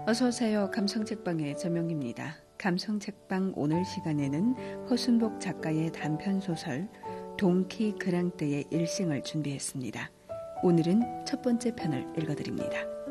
어서 오세요. 감성책방의 저명입니다. 감성책방 오늘 시간에는 허순복 작가의 단편소설 동키 그랑떼의 일생을 준비했습니다. 오늘은 첫 번째 편을 읽어드립니다.